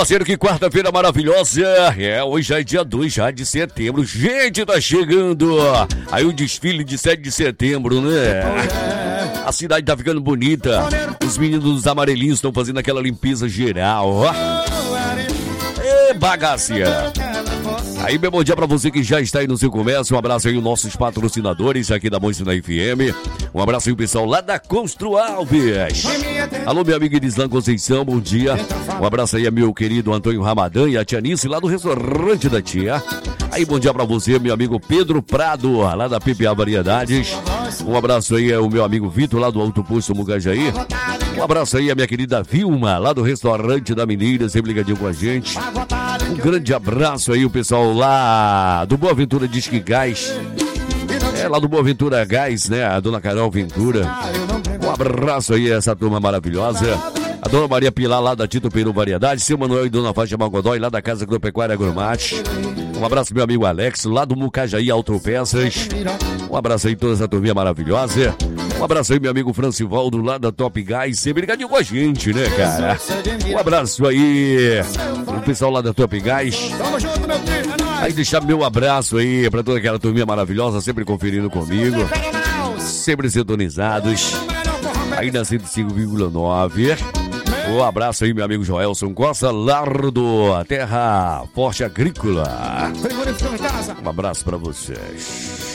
Parceiro, que quarta-feira maravilhosa. Hoje já é dia 2 já de setembro. Gente, tá chegando aí o desfile de 7 de setembro, né? A cidade tá ficando bonita. Os meninos dos amarelinhos estão fazendo aquela limpeza geral. Bagacia. Aí, meu bom dia pra você que já está aí no seu comércio. Um abraço aí aos nossos patrocinadores aqui da Moicina FM. Um abraço aí o pessoal lá da Constru Alves. Alô, meu amigo Irislan Conceição, bom dia. Um abraço aí a meu querido Antônio Ramadã e a Tia Nice lá do restaurante da tia. Aí, bom dia pra você, meu amigo Pedro Prado, lá da PPA Variedades. Um abraço aí ao meu amigo Vitor, lá do Alto Posto Mugajaí. Um abraço aí a minha querida Vilma, lá do restaurante da Mineira, sempre ligadinho com a gente. Um grande abraço aí o pessoal lá do Boa Ventura Disque Gás. Lá do Boa Ventura Gás, né? A dona Carol Ventura. Um abraço aí a essa turma maravilhosa. A dona Maria Pilar, lá da Tito Peru Variedade. Seu Manuel e dona Fátima Malgodói, lá da Casa Agropecuária Agromate. Um abraço meu amigo Alex, lá do Mucajaí Autopeças. Um abraço aí toda essa turminha maravilhosa. Um abraço aí meu amigo Francivaldo, lá da Top Gás. Sempre ligadinho com a gente, né, cara? Um abraço aí o pessoal lá da Top Gás. Aí deixar meu abraço aí pra toda aquela turminha maravilhosa, sempre conferindo comigo. Sempre sintonizados. Aí na 105,9. Um abraço aí, meu amigo Joelson Costa, Lardo, Terra Forte Agrícola. Um abraço pra vocês.